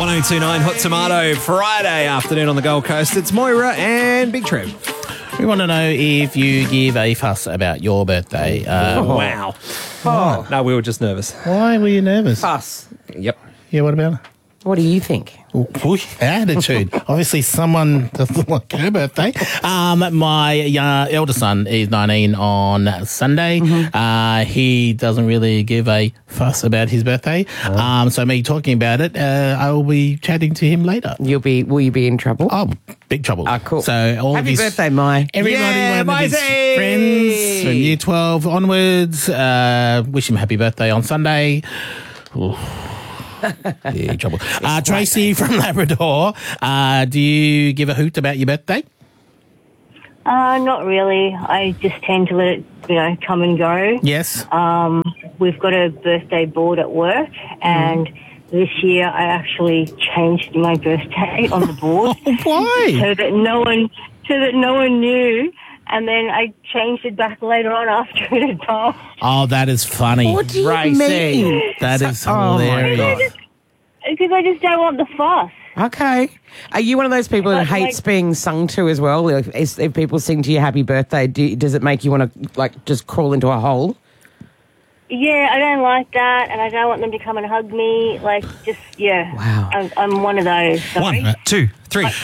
1029 Hot Tomato, Friday afternoon on the Gold Coast. It's Moira and Big Trev. We want to know if you give a fuss about your birthday. Wow. Oh. No, we were just nervous. Why were you nervous? Fuss. Yep. Yeah, what about it? What do you think? Ooh, attitude. Obviously, someone doesn't like her birthday. My elder son is 19 on Sunday. He doesn't really give a fuss about his birthday. So me talking about it, I will be chatting to him later. Will you be in trouble? Oh, big trouble. Cool. So all Happy of his, birthday, Mai. everybody, one of his Maisie! friends from year 12 onwards, wish him happy birthday on Sunday. Ooh. Yeah, trouble. Tracy from Labrador, do you give a hoot about your birthday? Not really. I just tend to let it, come and go. Yes. We've got a birthday board at work, and this year I actually changed my birthday on the board. Why? so that no one knew. And then I changed it back later on after it had passed. Oh, that is funny. What do you Racy. mean? That is Oh, my hilarious. Because I just don't want the fuss. Okay. Are you one of those people that Like- hates being sung to as well? If people sing to you happy birthday, does it make you want to just crawl into a hole? Yeah, I don't like that, and I don't want them to come and hug me. Wow. I'm one of those. Sorry. 1, 2, 3.